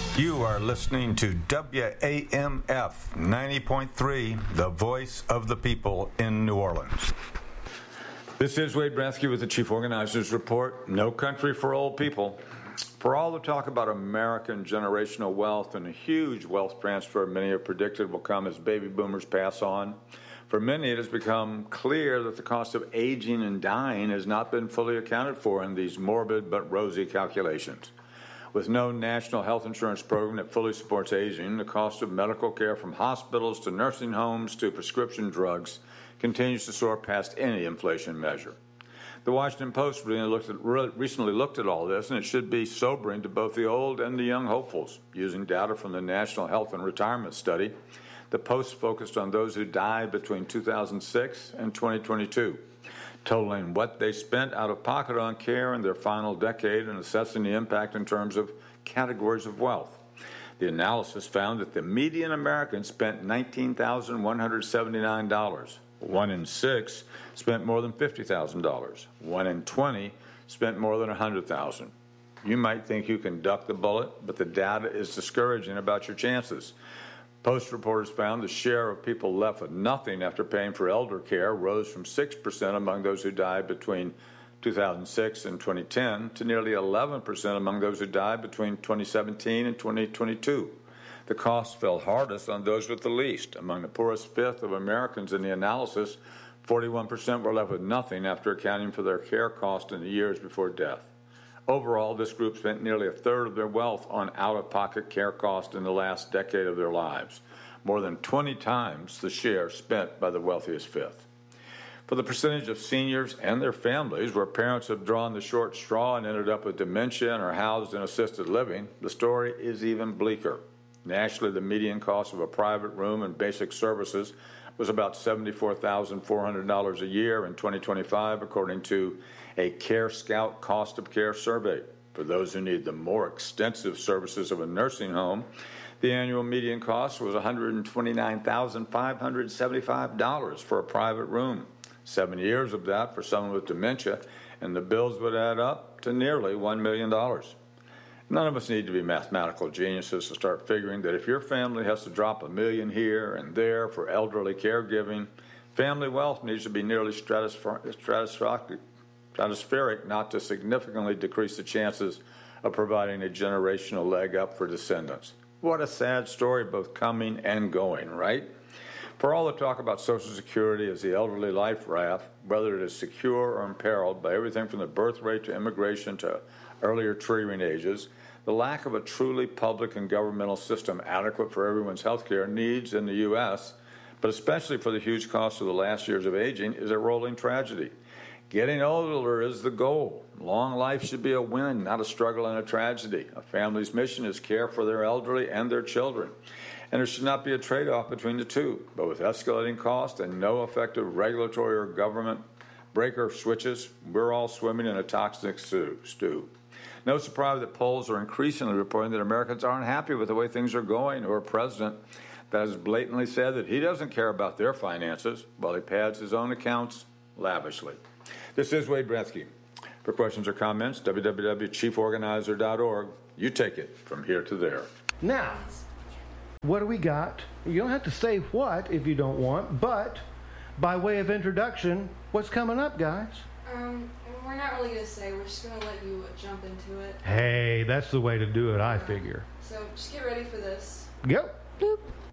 You are listening to WAMF 90.3, the voice of the people in New Orleans. This is Wade Bransky with the Chief Organizers Report. No country for old people. For all the talk about American generational wealth and a huge wealth transfer many have predicted will come as baby boomers pass on, for many it has become clear that the cost of aging and dying has not been fully accounted for in these morbid but rosy calculations. With no national health insurance program that fully supports aging, the cost of medical care from hospitals to nursing homes to prescription drugs continues to soar past any inflation measure. The Washington Post recently looked at all this, and it should be sobering to both the old and the young hopefuls. Using data from the National Health and Retirement Study, the Post focused on those who died between 2006 and 2022. Totaling what they spent out of pocket on care in their final decade and assessing the impact in terms of categories of wealth. The analysis found that the median American spent $19,179. 1 in 6 spent more than $50,000. 1 in 20 spent more than $100,000. You might think you can duck the bullet, but the data is discouraging about your chances. Post reporters found the share of people left with nothing after paying for elder care rose from 6% among those who died between 2006 and 2010 to nearly 11% among those who died between 2017 and 2022. The cost fell hardest on those with the least. Among the poorest fifth of Americans in the analysis, 41% were left with nothing after accounting for their care cost in the years before death. Overall, this group spent nearly a third of their wealth on out-of-pocket care costs in the last decade of their lives, more than 20 times the share spent by the wealthiest fifth. For the percentage of seniors and their families where parents have drawn the short straw and ended up with dementia and are housed in assisted living, the story is even bleaker. Nationally, the median cost of a private room and basic services was about $74,400 a year in 2025, according to a Care Scout cost of care survey. For those who need the more extensive services of a nursing home, the annual median cost was $129,575 for a private room. 7 years of that for someone with dementia, and the bills would add up to nearly $1 million. None of us need to be mathematical geniuses to start figuring that if your family has to drop $1 million here and there for elderly caregiving, family wealth needs to be nearly stratospheric not to significantly decrease the chances of providing a generational leg up for descendants. What a sad story, both coming and going, right? For all the talk about Social Security as the elderly life raft, whether it is secure or imperiled by everything from the birth rate to immigration to earlier triggering ages, the lack of a truly public and governmental system adequate for everyone's health care needs in the U.S., but especially for the huge cost of the last years of aging, is a rolling tragedy. Getting older is the goal. Long life should be a win, not a struggle and a tragedy. A family's mission is care for their elderly and their children, and there should not be a trade-off between the two. But with escalating costs and no effective regulatory or government breaker switches, we're all swimming in a toxic stew. No surprise that polls are increasingly reporting that Americans aren't happy with the way things are going, or a president that has blatantly said that he doesn't care about their finances while he pads his own accounts lavishly. This is Wade Bransky. For questions or comments, www.chieforganizer.org. You take it from here to there. Now, what do we got? You don't have to say what if you don't want, but by way of introduction, what's coming up, guys? We're not really going to say. We're just going to let you jump into it. Hey, that's the way to do it, I figure. So just get ready for this. Go. Boop.